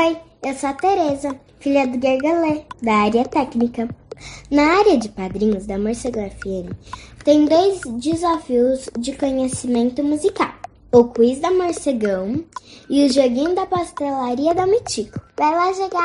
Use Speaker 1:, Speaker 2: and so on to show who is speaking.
Speaker 1: Oi, eu sou a Tereza, filha do Gergalê, da área técnica. Na área de padrinhos da Morcego FM, tem 2 desafios de conhecimento musical. O quiz da Morcegão e o joguinho da pastelaria da Mitico. Vai lá jogar!